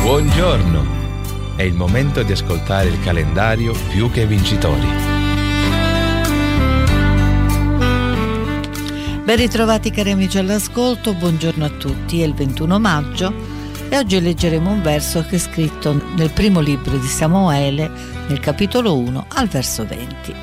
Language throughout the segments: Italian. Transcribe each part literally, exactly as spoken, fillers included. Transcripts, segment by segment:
Buongiorno! È il momento di ascoltare il calendario Più che Vincitori. Ben ritrovati cari amici all'ascolto, buongiorno a tutti. È il ventuno maggio e oggi leggeremo un verso che è scritto nel primo libro di Samuele, nel capitolo uno, al verso venti.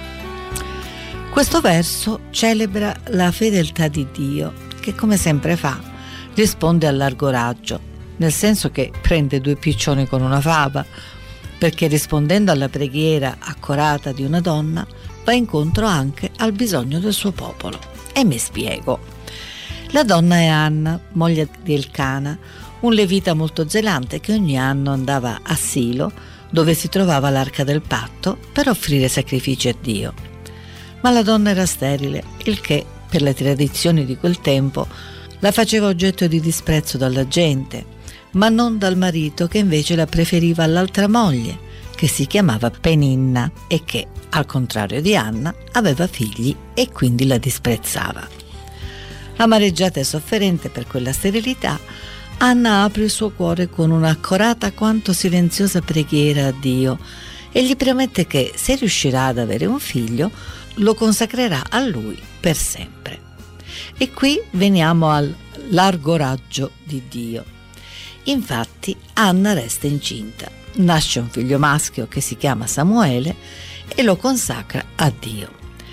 Questo verso celebra la fedeltà di Dio, che come sempre fa, risponde a largo raggio, nel senso che prende due piccioni con una fava, perché rispondendo alla preghiera accorata di una donna va incontro anche al bisogno del suo popolo. E mi spiego. La donna è Anna, moglie di Elcana, un levita molto zelante che ogni anno andava a Silo, dove si trovava l'arca del patto, per offrire sacrifici a Dio. Ma la donna era sterile, il che, per le tradizioni di quel tempo, la faceva oggetto di disprezzo dalla gente, ma non dal marito, che invece la preferiva all'altra moglie, che si chiamava Peninna e che, al contrario di Anna, aveva figli e quindi la disprezzava. Amareggiata e sofferente per quella sterilità, Anna apre il suo cuore con un'accorata quanto silenziosa preghiera a Dio e gli promette che, se riuscirà ad avere un figlio, lo consacrerà a lui per sempre. E qui veniamo al largo raggio di Dio. Infatti Anna resta incinta, nasce un figlio maschio che si chiama Samuele e lo consacra a Dio.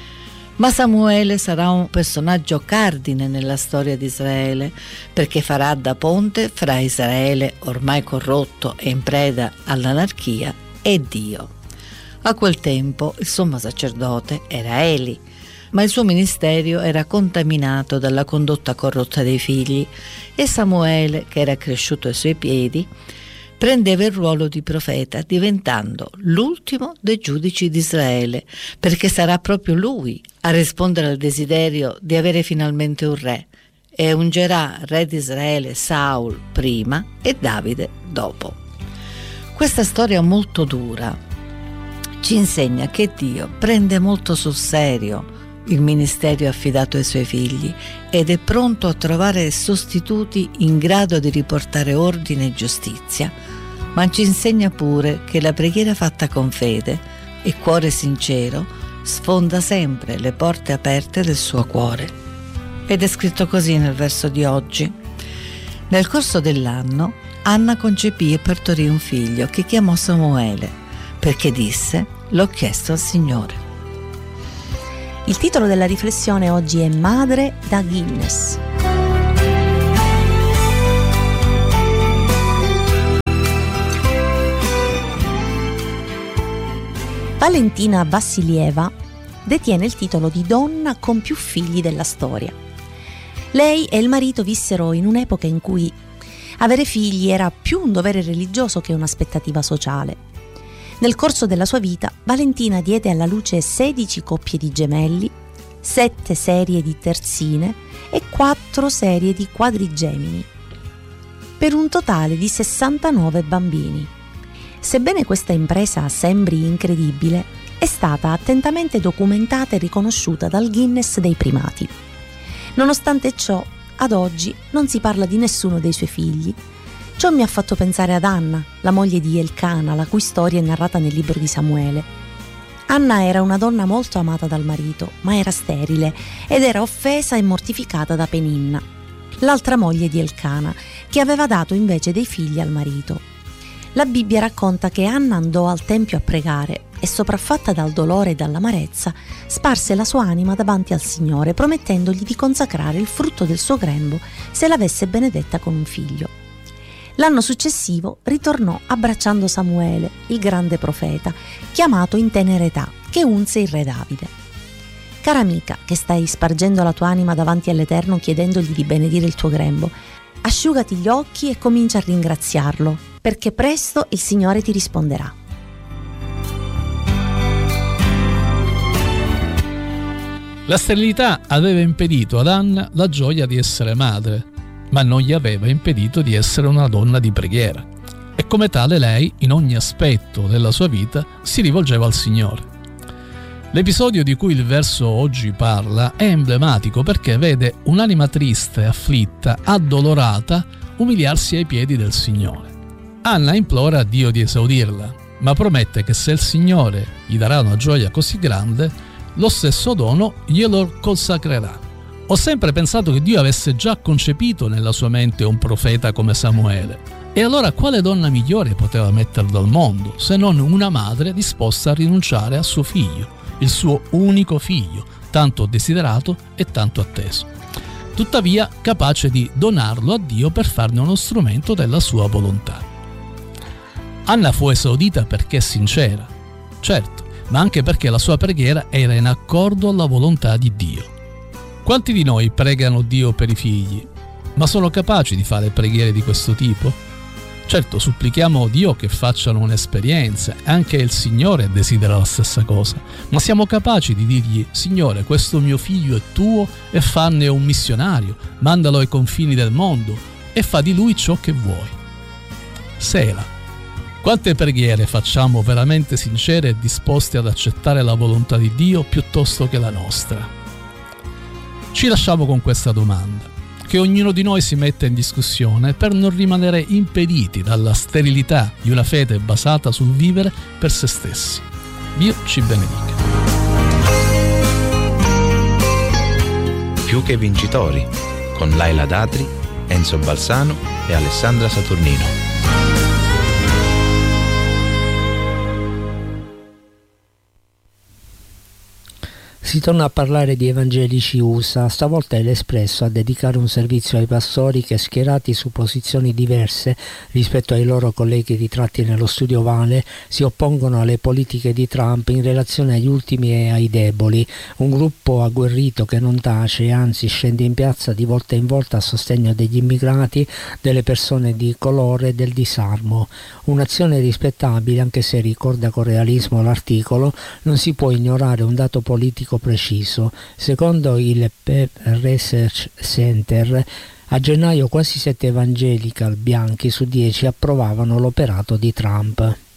Ma Samuele sarà un personaggio cardine nella storia di Israele, perché farà da ponte fra Israele, ormai corrotto e in preda all'anarchia, e Dio. A quel tempo il sommo sacerdote era Eli, ma il suo ministero era contaminato dalla condotta corrotta dei figli e Samuele, che era cresciuto ai suoi piedi, prendeva il ruolo di profeta, diventando l'ultimo dei giudici di Israele, perché sarà proprio lui a rispondere al desiderio di avere finalmente un re, e ungerà re di Israele Saul prima e Davide dopo. Questa storia molto dura ci insegna che Dio prende molto sul serio il ministero affidato ai suoi figli ed è pronto a trovare sostituti in grado di riportare ordine e giustizia, ma ci insegna pure che la preghiera fatta con fede e cuore sincero sfonda sempre le porte aperte del suo cuore. Ed è scritto così nel verso di oggi. Nel corso dell'anno Anna concepì e partorì un figlio che chiamò Samuele, perché disse: l'ho chiesto al Signore. Il titolo della riflessione oggi è Madre da Guinness. Valentina Vassilieva detiene il titolo di donna con più figli della storia. Lei e il marito vissero in un'epoca in cui avere figli era più un dovere religioso che un'aspettativa sociale. Nel corso della sua vita, Valentina diede alla luce sedici coppie di gemelli, sette serie di terzine e quattro serie di quadrigemini, per un totale di sessantanove bambini. Sebbene questa impresa sembri incredibile, è stata attentamente documentata e riconosciuta dal Guinness dei primati. Nonostante ciò, ad oggi non si parla di nessuno dei suoi figli. Ciò mi ha fatto pensare ad Anna, la moglie di Elcana, la cui storia è narrata nel libro di Samuele. Anna era una donna molto amata dal marito, ma era sterile ed era offesa e mortificata da Peninna, l'altra moglie di Elcana, che aveva dato invece dei figli al marito. La Bibbia racconta che Anna andò al tempio a pregare e, sopraffatta dal dolore e dall'amarezza, sparse la sua anima davanti al Signore, promettendogli di consacrare il frutto del suo grembo se l'avesse benedetta con un figlio. L'anno successivo ritornò abbracciando Samuele, il grande profeta, chiamato in tenera età, che unse il re Davide. Cara amica, che stai spargendo la tua anima davanti all'Eterno chiedendogli di benedire il tuo grembo, asciugati gli occhi e comincia a ringraziarlo, perché presto il Signore ti risponderà. La sterilità aveva impedito ad Anna la gioia di essere madre, ma non gli aveva impedito di essere una donna di preghiera, e come tale lei, in ogni aspetto della sua vita, si rivolgeva al Signore. L'episodio di cui il verso oggi parla è emblematico perché vede un'anima triste, afflitta, addolorata, umiliarsi ai piedi del Signore. Anna implora a Dio di esaudirla, ma promette che se il Signore gli darà una gioia così grande, lo stesso dono glielo consacrerà. Ho sempre pensato che Dio avesse già concepito nella sua mente un profeta come Samuele. E allora quale donna migliore poteva metterlo al mondo se non una madre disposta a rinunciare a suo figlio, il suo unico figlio, tanto desiderato e tanto atteso, tuttavia capace di donarlo a Dio per farne uno strumento della sua volontà. Anna fu esaudita perché sincera, certo, ma anche perché la sua preghiera era in accordo alla volontà di Dio. Quanti di noi pregano Dio per i figli, ma sono capaci di fare preghiere di questo tipo? Certo, supplichiamo Dio che facciano un'esperienza, anche il Signore desidera la stessa cosa, ma siamo capaci di dirgli: Signore, questo mio figlio è tuo e fanne un missionario, mandalo ai confini del mondo e fa di lui ciò che vuoi. Sela. Quante preghiere facciamo veramente sincere e disposte ad accettare la volontà di Dio piuttosto che la nostra? Ci lasciamo con questa domanda, che ognuno di noi si metta in discussione per non rimanere impediti dalla sterilità di una fede basata sul vivere per se stessi. Dio ci benedica. Più che vincitori, con Laila Datri, Enzo Balsano e Alessandra Saturnino. Si torna a parlare di evangelici U S A, stavolta è l'Espresso a dedicare un servizio ai pastori che, schierati su posizioni diverse rispetto ai loro colleghi ritratti nello studio Vale, si oppongono alle politiche di Trump in relazione agli ultimi e ai deboli. Un gruppo agguerrito che non tace e anzi scende in piazza di volta in volta a sostegno degli immigrati, delle persone di colore e del disarmo. Un'azione rispettabile, anche se, ricorda con realismo l'articolo, non si può ignorare un dato politico preciso. Secondo il Pew Research Center, a gennaio quasi sette evangelical bianchi su dieci approvavano l'operato di Trump.